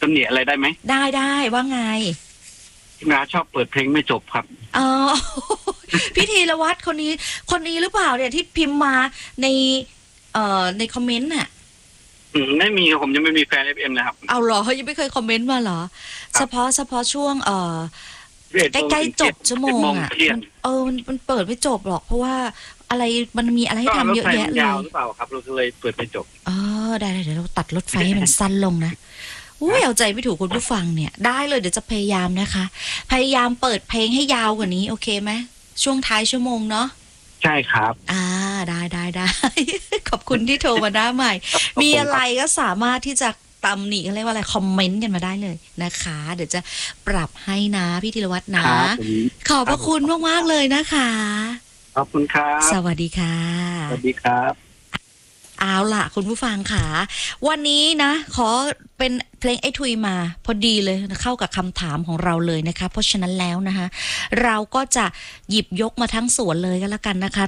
ตำหนิอะไรได้ไหมได้ว่าไงทีมงานชอบเปิดเพลงไม่จบครับอ๋อ พี่ธีรวัตรคนนี้หรือเปล่าเนี่ยที่พิมพ์มาในในคอมเมนต์น่ะไม่มีผมยังไม่มีแฟน FM นะครับเอาเหรอยังไม่เคยคอมเมนต์มาเหรอเฉพาะช่วงใกล้ๆจบชั่วโมงอ่ะมันเปิดไม่จบหรอกเพราะว่าอะไรมันมีอะไรให้ทำเยอะแยะเลยยาวหรือเปล่าครับเราเลยเปิดไม่จบได้เดี๋ยวเราตัดรถไฟให้มันสั้นลงนะอุ้ยเอาใจไม่ถูกคุณผู้ฟังเนี่ยได้เลยเดี๋ยวจะพยายามนะคะพยายามเปิดเพลงให้ยาวกว่านี้โอเคไหมช่วงท้ายชั่วโมงเนาะใช่ครับได้ ขอบคุณที่โทรมาได้ใหม่มีอะไรก็สามารถที่จะตำหนิเขาเรียกว่าอะไรคอมเมนต์กันมาได้เลยนะคะเดี๋ยวจะปรับให้นะพี่ธีรวัฒน์นะขอบพระคุณมากๆเลยนะคะขอบคุณครับสวัสดีค่ะสวัสดีครับเอาล่ะคุณผู้ฟังค่ะวันนี้นะขอเป็นเพลงไอ้ทุยมาพอดีเลยเข้ากับคำถามของเราเลยนะคะเพราะฉะนั้นแล้วนะคะเราก็จะหยิบยกมาทั้งส่วนเลยก็แล้วกันนะคะ